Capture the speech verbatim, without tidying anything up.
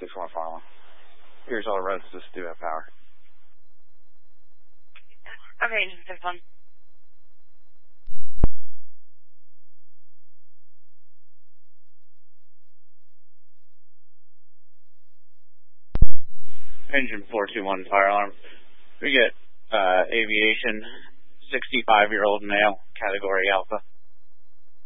six one Farmland. Here's all the roads that do have power. Okay, just six one. Engine four two one fire alarm. We get uh, aviation, sixty-five-year-old male, category Alpha.